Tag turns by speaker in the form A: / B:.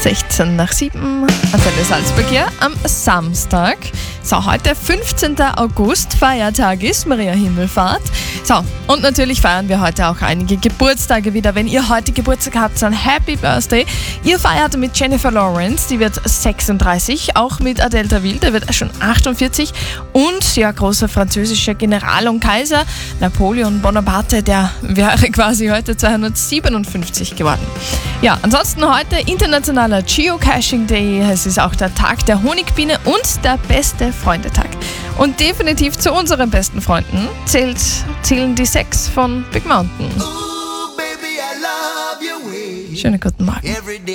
A: 6:16. Antenne Salzburg hier am Samstag. So, heute 15. August, Feiertag ist Maria Himmelfahrt. So, und natürlich feiern wir heute auch einige Geburtstage wieder. Wenn ihr heute Geburtstag habt, dann Happy Birthday. Ihr feiert mit Jennifer Lawrence, die wird 36, auch mit Adel Tawil, der wird schon 48. Und ja, großer französischer General und Kaiser Napoleon Bonaparte, der wäre quasi heute 257 geworden. Ja, ansonsten heute internationaler Geocaching Day. Es ist auch der Tag der Honigbiene und der beste Freundetag. Und definitiv zu unseren besten Freunden zählen die 6 von Big Mountain. Schönen guten Morgen.